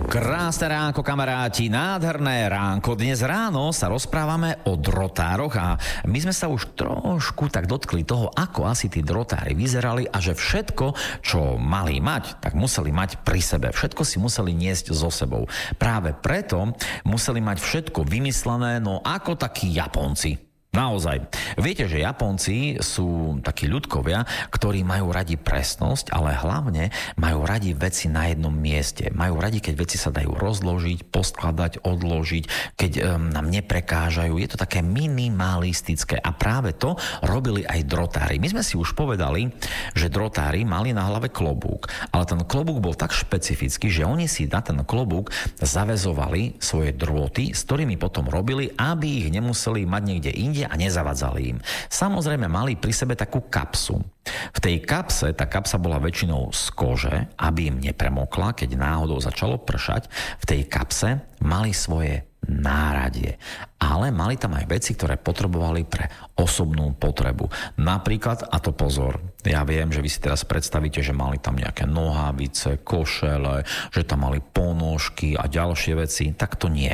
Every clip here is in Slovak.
Krásne ránko, kamaráti, nádherné ránko. Dnes ráno sa rozprávame o drotároch a my sme sa už trošku tak dotkli toho, ako asi tí drotári vyzerali a že všetko, čo mali mať, tak museli mať pri sebe. Všetko si museli niesť so sebou. Práve preto museli mať všetko vymyslené, no ako takí Japonci. Naozaj. Viete, že Japonci sú takí ľudkovia, ktorí majú radi presnosť, ale hlavne majú radi veci na jednom mieste. Majú radi, keď veci sa dajú rozložiť, poskladať, odložiť, keď nám neprekážajú. Je to také minimalistické a práve to robili aj drotári. My sme si už povedali, že drotári mali na hlave klobúk, ale ten klobúk bol tak špecifický, že oni si na ten klobúk zaväzovali svoje drôty, s ktorými potom robili, aby ich nemuseli mať niekde inde a nezavadzali im. Samozrejme mali pri sebe takú kapsu. V tej kapse, tá kapsa bola väčšinou z kože, aby im nepremokla, keď náhodou začalo pršať. V tej kapse mali svoje náradie. Ale mali tam aj veci, ktoré potrebovali pre osobnú potrebu. Napríklad, a to pozor, ja viem, že vy si teraz predstavíte, že mali tam nejaké nohavice, košele, že tam mali ponožky a ďalšie veci, tak to nie.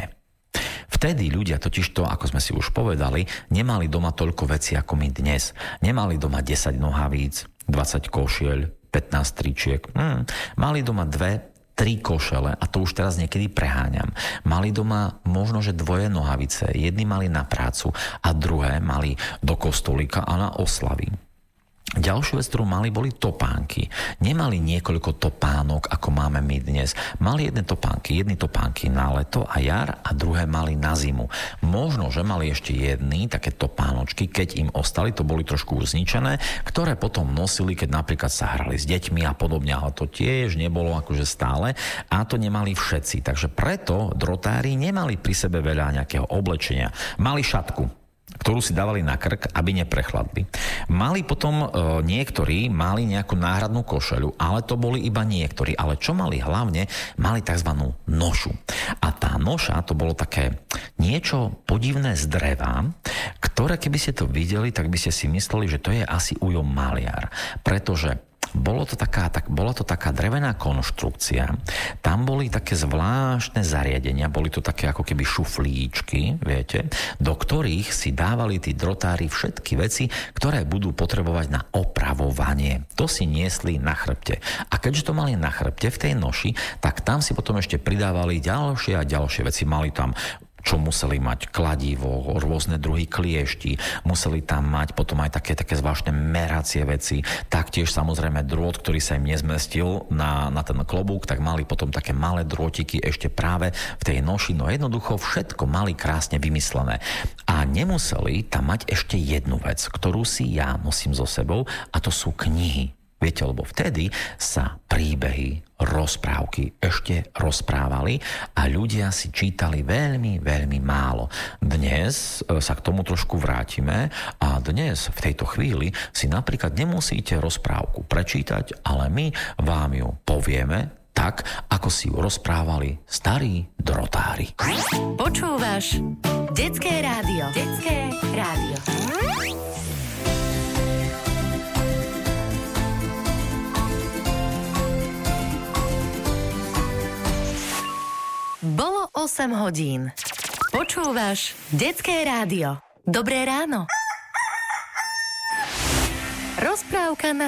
Vtedy ľudia totižto, ako sme si už povedali, nemali doma toľko vecí ako my dnes. Nemali doma 10 nohavíc, 20 košiel, 15 tričiek. Mali doma 2-3 košele a to už teraz niekedy preháňam. Mali doma možno, že 2 nohavice. Jedny mali na prácu a druhé mali do kostolíka a na oslavy. Ďalšiu vec, ktorú mali, boli topánky. Nemali niekoľko topánok, ako máme my dnes. Mali jedny topánky na leto a jar a druhé mali na zimu. Možno, že mali ešte jedny také topánočky, keď im ostali, to boli trošku už zničené, ktoré potom nosili, keď napríklad sa hrali s deťmi a podobne, ale to tiež nebolo akože stále a to nemali všetci. Takže preto drotári nemali pri sebe veľa nejakého oblečenia. Mali šatku, ktorú si dávali na krk, aby neprechladli. Mali potom niektorí mali nejakú náhradnú košeľu, ale to boli iba niektorí. Ale čo mali hlavne? Mali tzv. Nošu. A tá noša, to bolo také niečo podivné z dreva, ktoré keby ste to videli, tak by ste si mysleli, že to je asi Ujo maliar. Pretože bola to taká drevená konštrukcia. Tam boli také zvláštne zariadenia, boli to také ako keby šuflíčky, viete, do ktorých si dávali tí drotári všetky veci, ktoré budú potrebovať na opravovanie. To si niesli na chrbte. A keďže to mali na chrbte v tej noši, tak tam si potom ešte pridávali ďalšie a ďalšie veci. Mali tam čo museli mať kladivo, rôzne druhy kliešti, museli tam mať potom aj také zvláštne meracie veci, taktiež samozrejme drôt, ktorý sa im nezmestil na ten klobúk, tak mali potom také malé drôtiky ešte práve v tej noši, no jednoducho všetko mali krásne vymyslené. A nemuseli tam mať ešte jednu vec, ktorú si ja nosím so sebou, a to sú knihy. Viete, lebo vtedy sa príbehy, rozprávky ešte rozprávali a ľudia si čítali veľmi, veľmi málo. Dnes sa k tomu trošku vrátime a dnes v tejto chvíli si napríklad nemusíte rozprávku prečítať, ale my vám ju povieme tak, ako si ju rozprávali starí drotári. Počúvaš Detské rádio. Detské rádio. Bolo 8 hodín. Počúvaš Detské rádio. Dobré ráno. Rozprávka na